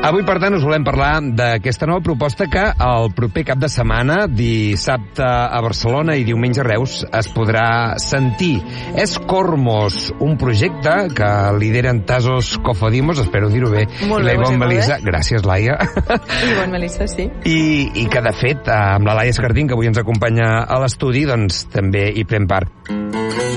Avui, per tant, us volem parlar d'aquesta nova proposta que el proper cap de setmana, dissabte a Barcelona i diumenge a Reus, es podrà sentir. És Cormos, un projecte que lideren Tasos Cofodimos, espero dir-ho bé. Molt bé, Ivonne Melissa, gràcies, Laia. Ivonne Melissa, sí. I que, de fet, amb la Laia Escardín, que avui ens acompanya a l'estudi, doncs també hi pren part.